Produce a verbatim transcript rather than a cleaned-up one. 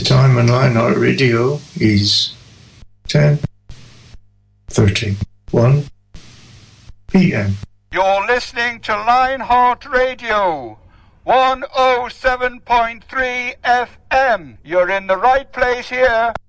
time on Lionheart Radio is ten thirty-one p.m. You're listening to Lionheart Radio, one oh seven point three F M. You're in the right place here.